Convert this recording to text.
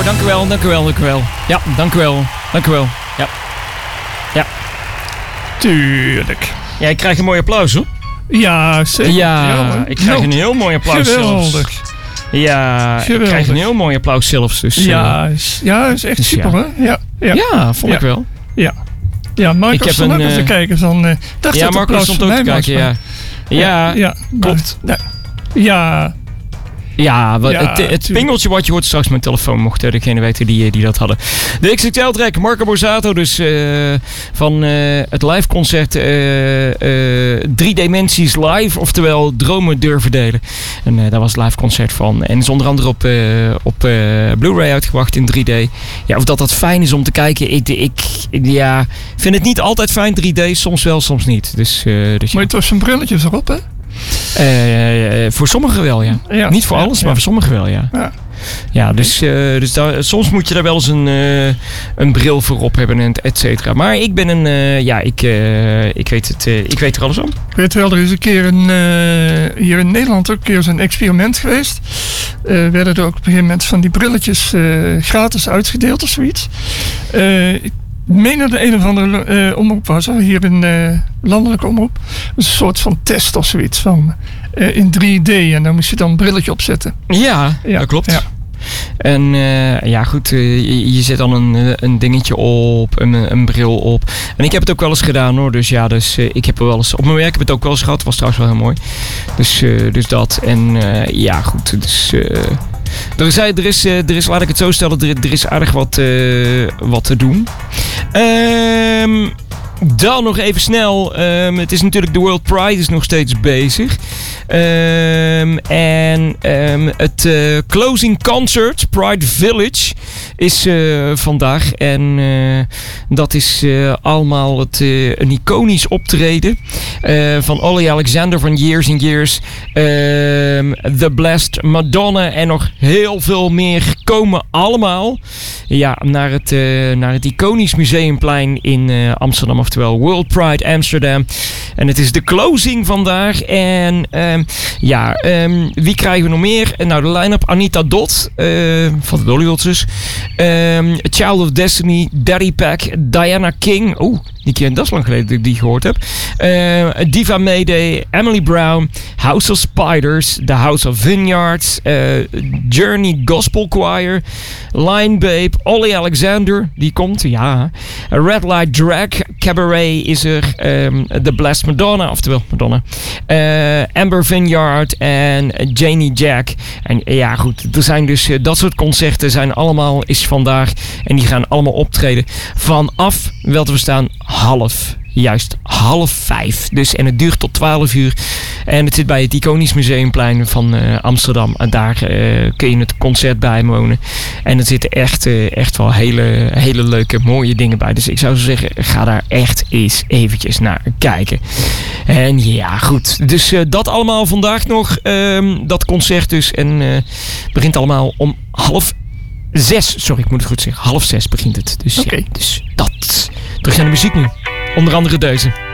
dank u wel. Ja, dank u wel. Ja. Tuurlijk. Ja, ik krijg een mooi applaus, hoor. Ja, zeker. Ja, ik krijg een heel mooi applaus geweldig. zelfs. Ja, Geweldig. ik krijg een heel mooi applaus zelfs. Dus, Ja, is echt dus super, ja. hè? Ja, vond ik wel. Ja, Marco stond ook even te kijken van... dacht dat Marco stond ook te kijken, ja. Klopt. Ja. Ja, het pingeltje wat je hoort straks mijn telefoon, mocht degene weten die dat hadden. De XXL-track, Marco Borsato, dus van het live concert 3 Dimensies Live, oftewel Dromen Durven Delen. En daar was het live concert van. En is onder andere op Blu-ray uitgebracht in 3D. Ja, of dat fijn is om te kijken, ik vind het niet altijd fijn 3D, soms wel, soms niet. Dus Maar het was zijn brilletjes erop, hè? Voor sommigen wel, ja. Niet voor alles, maar voor sommigen wel, ja. Ja, dus soms moet je daar wel eens een bril voor op hebben en et cetera. Maar ik ben ik weet er alles van. Ik weet wel, er is een keer hier in Nederland ook een keer zo'n experiment geweest. Werden er ook op een gegeven moment van die brilletjes gratis uitgedeeld of zoiets. Ik meen dat de een of andere omroep was, hier in landelijke omroep. Een soort van test of zoiets van in 3D. En dan moest je dan een brilletje opzetten. Ja, dat klopt. Ja. En goed, je zet dan een dingetje op, een bril op. En ik heb het ook wel eens gedaan, hoor. Dus ik heb er wel eens... Op mijn werk heb ik het ook wel eens gehad. Was trouwens wel heel mooi. Dus dat. En goed. Dus... Er is, laat ik het zo stellen, er is aardig wat te doen. Dan nog even snel. Het is natuurlijk de World Pride is nog steeds bezig. Het closing concert, Pride Village, is vandaag. En dat is allemaal een iconisch optreden van Olly Alexander van Years and Years. The Blessed Madonna en nog heel veel meer komen allemaal naar het iconisch museumplein in Amsterdam. Oftewel World Pride Amsterdam. En het is de closing vandaag. En wie krijgen we nog meer? Nou, de line-up Anita Dot van de Dollywood dus. Child of Destiny, Daddy Pack, Diana King. Dat is lang geleden dat ik die gehoord heb. Diva Mayday, Emily Brown, House of Spiders, The House of Vineyards, Journey Gospel Choir, Line Babe, Olly Alexander, die komt, ja. Red Light Drag, Cabaret is er, The Blessed Madonna, oftewel Madonna, Amber Vineyard en Janie Jack. En ja, goed, er zijn dus dat soort concerten zijn allemaal is vandaag en die gaan allemaal optreden vanaf, wel te verstaan, 4:30. Dus, en het duurt tot 12 uur. En het zit bij het iconisch museumplein van Amsterdam. En daar kun je het concert bijwonen. En er zitten echt wel hele leuke, mooie dingen bij. Dus ik zou zo zeggen, ga daar echt eens eventjes naar kijken. En ja, goed. Dus dat allemaal vandaag nog. Dat concert dus. En begint allemaal om 5:30. Sorry, ik moet het goed zeggen. 5:30 begint het. Dus, dus dat. Terug naar de muziek nu. Onder andere deze.